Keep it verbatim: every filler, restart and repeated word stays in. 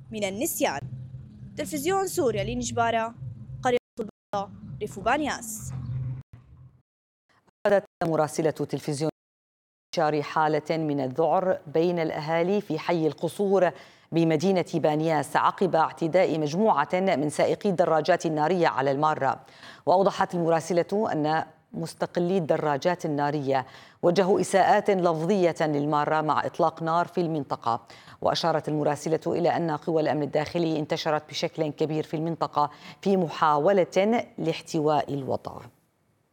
من النسيان. تلفزيون سوريا لنجبارة، قرية البيضاء، ريف بانياس. أعادت مراسلة تلفزيون انتشار حالة من الذعر بين الأهالي في حي القصور بمدينة بانياس عقب اعتداء مجموعة من سائقي الدراجات النارية على المارة. وأوضحت المراسلة أن مستقلي الدراجات النارية وجهوا إساءات لفظية للمارة مع إطلاق نار في المنطقة. وأشارت المراسلة إلى أن قوى الأمن الداخلي انتشرت بشكل كبير في المنطقة في محاولة لاحتواء الوضع.